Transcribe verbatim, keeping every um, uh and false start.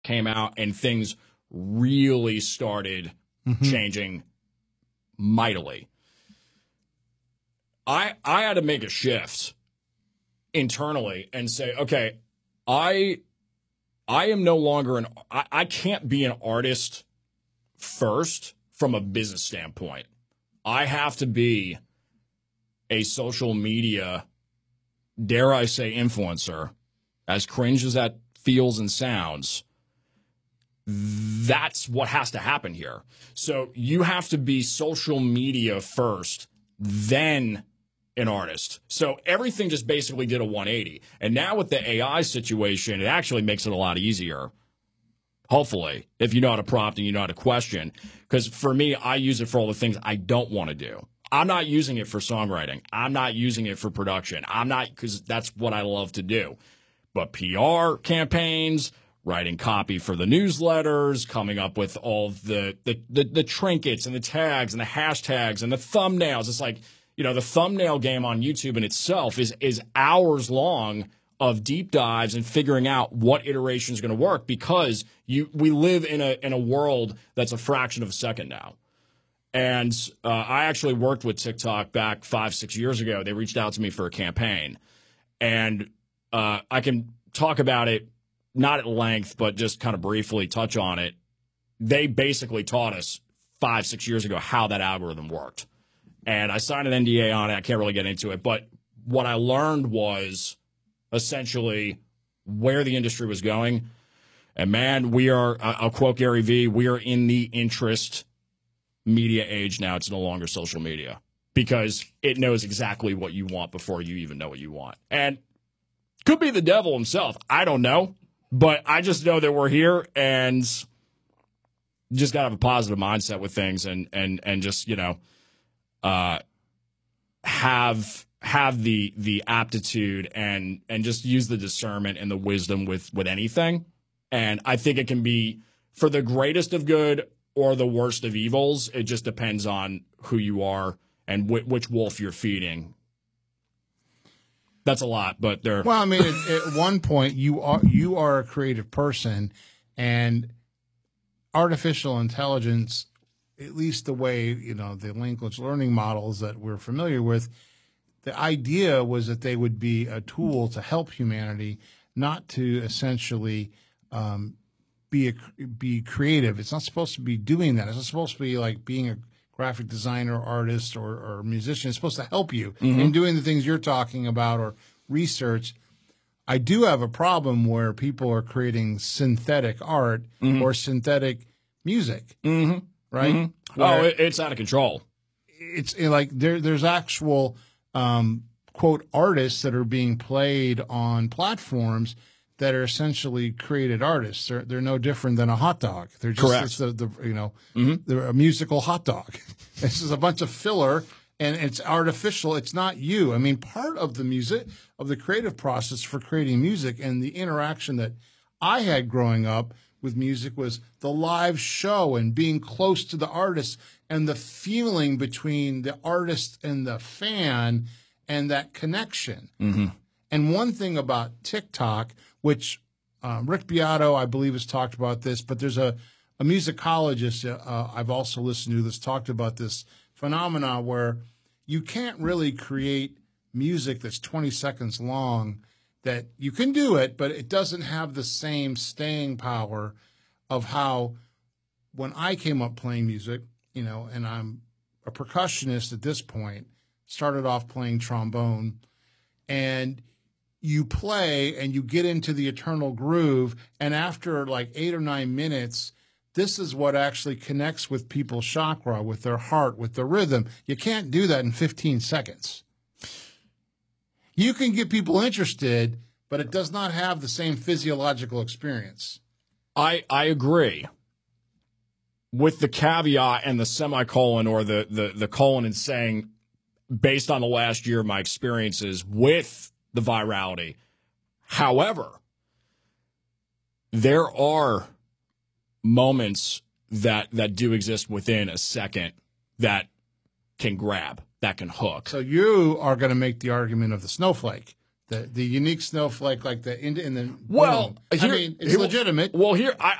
came out and things really started mm-hmm. changing mightily. I I had to make a shift internally and say, okay, I I am no longer an I, I can't be an artist first from a business standpoint. I have to be a social media, dare I say, influencer, as cringe as that feels and sounds. That's what has to happen here. So you have to be social media first, then an artist. So everything just basically did a one eighty. And now with the A I situation, it actually makes it a lot easier. Hopefully, if you know how to prompt and you know how to question. Because for me, I use it for all the things I don't want to do. I'm not using it for songwriting. I'm not using it for production. I'm not, because that's what I love to do. But P R campaigns, writing copy for the newsletters, coming up with all the the, the the trinkets and the tags and the hashtags and the thumbnails. It's like, you know, the thumbnail game on YouTube in itself is is hours long of deep dives and figuring out what iteration is going to work, because you we live in a in a world that's a fraction of a second now. And uh, I actually worked with TikTok back five, six years ago. They reached out to me for a campaign. And uh, I can talk about it, not at length, but just kind of briefly touch on it. They basically taught us five, six years ago how that algorithm worked. And I signed an N D A on it. I can't really get into it. But what I learned was essentially where the industry was going. And, man, we are, I'll quote Gary Vee, we are in the interest media age now. It's no longer social media, because it knows exactly what you want before you even know what you want. And could be the devil himself. I don't know. But I just know that we're here, and just got to have a positive mindset with things, and and and just, you know, uh, have have the the aptitude and and just use the discernment and the wisdom with with anything. And I think it can be for the greatest of good or the worst of evils. It just depends on who you are and wh- which wolf you're feeding. That's a lot, but they're well. I mean, at, at one point, you are you are a creative person, and artificial intelligence, at least the way, you know, the language learning models that we're familiar with, the idea was that they would be a tool to help humanity, not to essentially um, be a, be creative. It's not supposed to be doing that. It's not supposed to be like being a graphic designer, artist, or, or musician. It's supposed to help you mm-hmm. in doing the things you're talking about or research. I do have a problem where people are creating synthetic art mm-hmm. or synthetic music, mm-hmm. right? Mm-hmm. Oh, it's out of control. It's like there, there's actual um, quote artists that are being played on platforms that are essentially created artists. They're they're no different than a hot dog. They're just Correct. It's the, the you know mm-hmm. they're a musical hot dog. This is a bunch of filler, and it's artificial. It's not you. I mean, part of the music of the creative process for creating music and the interaction that I had growing up with music was the live show and being close to the artist and the feeling between the artist and the fan and that connection. Mm-hmm. And one thing about TikTok, which um, Rick Beato, I believe, has talked about this, but there's a, a musicologist uh, I've also listened to that's talked about this phenomena where you can't really create music that's twenty seconds long. That you can do it, but it doesn't have the same staying power of how when I came up playing music, you know, and I'm a percussionist at this point, started off playing trombone, and you play and you get into the eternal groove, and after like eight or nine minutes, this is what actually connects with people's chakra, with their heart, with the rhythm. You can't do that in fifteen seconds. You can get people interested, but it does not have the same physiological experience. I I agree. With the caveat and the semicolon or the, the, the colon in saying, based on the last year of my experiences with the virality. However, there are moments that that do exist within a second that can grab, that can hook. So you are going to make the argument of the snowflake, the the unique snowflake, like the in, in the Well, boom. here, I mean, it's here- legitimate. Well, here I,